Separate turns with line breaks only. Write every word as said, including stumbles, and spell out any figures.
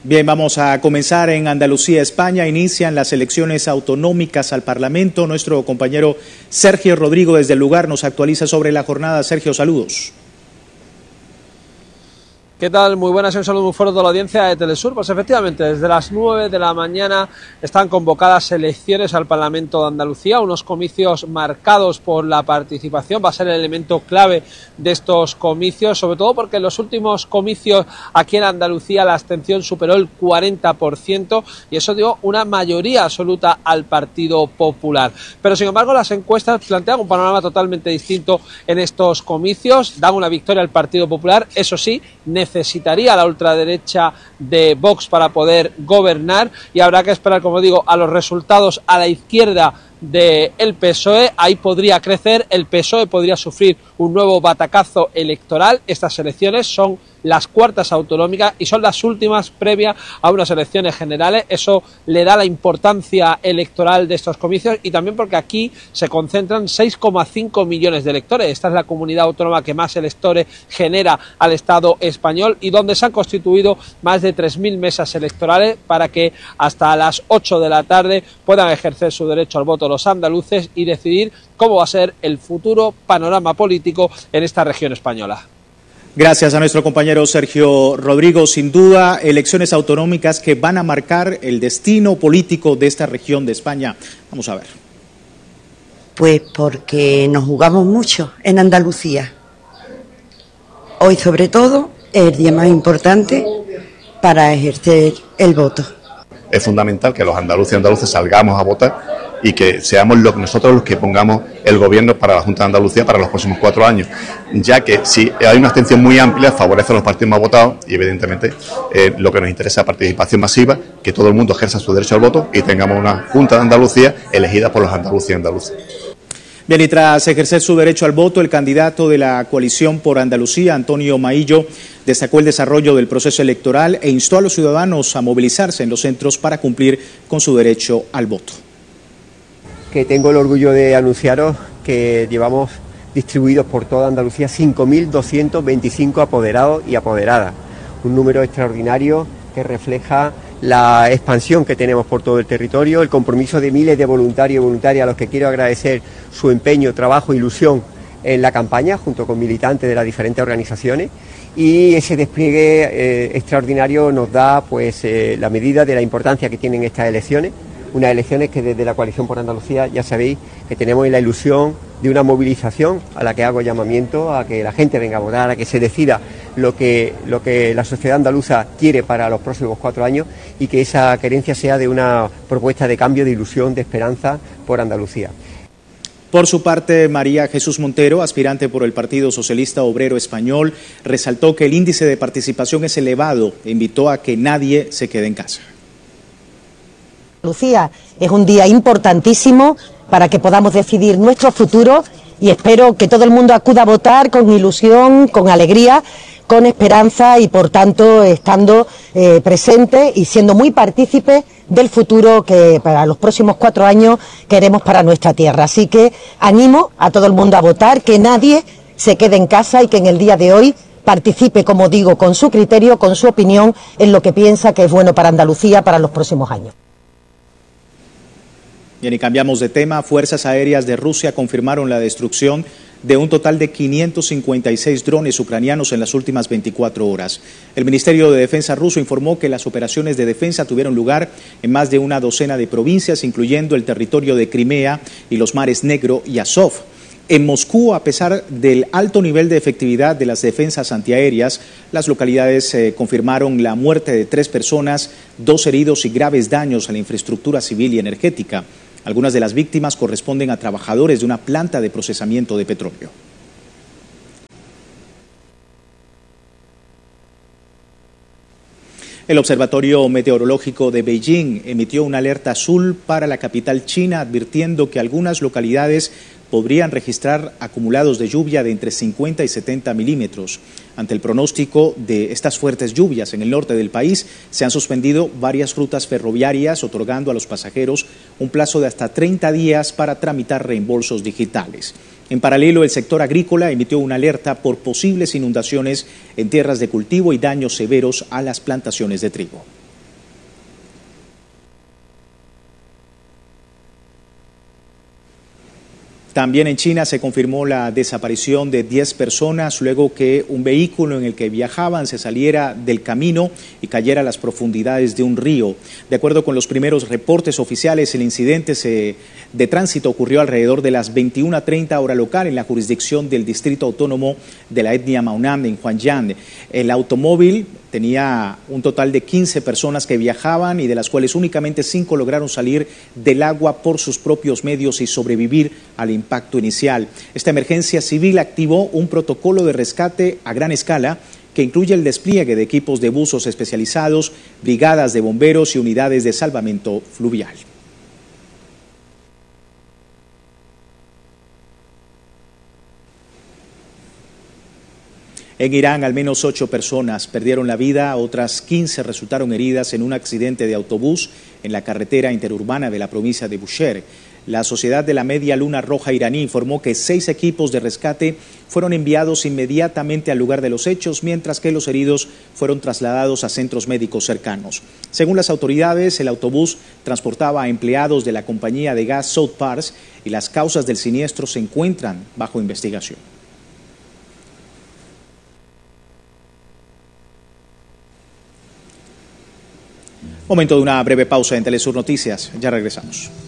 Bien, vamos a comenzar en Andalucía, España. Inician las elecciones autonómicas al Parlamento. Nuestro compañero Sergio Rodrigo desde el lugar nos actualiza sobre la jornada. Sergio, saludos.
¿Qué tal? Muy buenas y un saludo muy fuerte a la audiencia de Telesur. Pues efectivamente, desde las nueve de la mañana están convocadas elecciones al Parlamento de Andalucía, unos comicios marcados por la participación. Va a ser el elemento clave de estos comicios, sobre todo porque en los últimos comicios aquí en Andalucía la abstención superó el cuarenta por ciento y eso dio una mayoría absoluta al Partido Popular. Pero sin embargo las encuestas plantean un panorama totalmente distinto en estos comicios, dan una victoria al Partido Popular, eso sí, necesitaría la ultraderecha de Vox para poder gobernar y habrá que esperar, como digo, a los resultados a la izquierda del P S O E. Ahí podría crecer, el P S O E podría sufrir un nuevo batacazo electoral. Estas elecciones son las cuartas autonómicas y son las últimas previas a unas elecciones generales. Eso le da la importancia electoral de estos comicios y también porque aquí se concentran seis coma cinco millones de electores. Esta es la comunidad autónoma que más electores genera al Estado español y donde se han constituido más de tres mil mesas electorales para que hasta las ocho de la tarde puedan ejercer su derecho al voto los andaluces y decidir cómo va a ser el futuro panorama político en esta región española.
Gracias a nuestro compañero Sergio Rodrigo. Sin duda, elecciones autonómicas que van a marcar el destino político de esta región de España. Vamos a ver.
Pues porque nos jugamos mucho en Andalucía. Hoy, sobre todo, es el día más importante para ejercer el voto.
Es fundamental que los andaluces y andaluces salgamos a votar y que seamos los, nosotros los que pongamos el gobierno para la Junta de Andalucía para los próximos cuatro años, ya que si hay una abstención muy amplia favorece a los partidos más votados y evidentemente eh, lo que nos interesa es participación masiva, que todo el mundo ejerza su derecho al voto y tengamos una Junta de Andalucía elegida por los andaluces y andaluces.
Bien, y tras ejercer su derecho al voto, el candidato de la coalición por Andalucía, Antonio Maillo, destacó el desarrollo del proceso electoral e instó a los ciudadanos a movilizarse en los centros para cumplir con su derecho al voto.
Que tengo el orgullo de anunciaros que llevamos distribuidos por toda Andalucía cinco mil doscientos veinticinco apoderados y apoderadas, un número extraordinario que refleja la expansión que tenemos por todo el territorio, el compromiso de miles de voluntarios y voluntarias a los que quiero agradecer su empeño, trabajo e ilusión en la campaña junto con militantes de las diferentes organizaciones, y ese despliegue eh, extraordinario nos da pues eh, la medida de la importancia que tienen estas elecciones. Unas elecciones que desde la Coalición por Andalucía ya sabéis que tenemos la ilusión de una movilización a la que hago llamamiento a que la gente venga a votar, a que se decida lo que, lo que la sociedad andaluza quiere para los próximos cuatro años y que esa querencia sea de una propuesta de cambio, de ilusión, de esperanza por Andalucía.
Por su parte, María Jesús Montero, aspirante por el Partido Socialista Obrero Español, resaltó que el índice de participación es elevado e invitó a que nadie se quede en casa.
Andalucía es un día importantísimo para que podamos decidir nuestro futuro y espero que todo el mundo acuda a votar con ilusión, con alegría, con esperanza y por tanto estando eh, presente y siendo muy partícipe del futuro que para los próximos cuatro años queremos para nuestra tierra. Así que animo a todo el mundo a votar, que nadie se quede en casa y que en el día de hoy participe, como digo, con su criterio, con su opinión en lo que piensa que es bueno para Andalucía para los próximos años.
Bien, y cambiamos de tema. Fuerzas aéreas de Rusia confirmaron la destrucción de un total de quinientos cincuenta y seis drones ucranianos en las últimas veinticuatro horas. El Ministerio de Defensa ruso informó que las operaciones de defensa tuvieron lugar en más de una docena de provincias, incluyendo el territorio de Crimea y los mares Negro y Azov. En Moscú, a pesar del alto nivel de efectividad de las defensas antiaéreas, las localidades eh, confirmaron la muerte de tres personas, dos heridos y graves daños a la infraestructura civil y energética. Algunas de las víctimas corresponden a trabajadores de una planta de procesamiento de petróleo. El Observatorio Meteorológico de Beijing emitió una alerta azul para la capital china, advirtiendo que algunas localidades podrían registrar acumulados de lluvia de entre cincuenta y setenta milímetros. Ante el pronóstico de estas fuertes lluvias en el norte del país, se han suspendido varias rutas ferroviarias, otorgando a los pasajeros un plazo de hasta treinta días para tramitar reembolsos digitales. En paralelo, el sector agrícola emitió una alerta por posibles inundaciones en tierras de cultivo y daños severos a las plantaciones de trigo. También en China se confirmó la desaparición de diez personas luego que un vehículo en el que viajaban se saliera del camino y cayera a las profundidades de un río. De acuerdo con los primeros reportes oficiales, el incidente se, de tránsito ocurrió alrededor de las veintiuna treinta hora local en la jurisdicción del distrito autónomo de la etnia Maunam en Huangshan. El automóvil tenía un total de quince personas que viajaban y de las cuales únicamente cinco lograron salir del agua por sus propios medios y sobrevivir al impacto inicial. Esta emergencia civil activó un protocolo de rescate a gran escala que incluye el despliegue de equipos de buzos especializados, brigadas de bomberos y unidades de salvamento fluvial. En Irán, al menos ocho personas perdieron la vida, otras quince resultaron heridas en un accidente de autobús en la carretera interurbana de la provincia de Bushehr. La Sociedad de la Media Luna Roja iraní informó que seis equipos de rescate fueron enviados inmediatamente al lugar de los hechos, mientras que los heridos fueron trasladados a centros médicos cercanos. Según las autoridades, el autobús transportaba a empleados de la compañía de gas South Pars y las causas del siniestro se encuentran bajo investigación. Momento de una breve pausa en Telesur Noticias. Ya regresamos.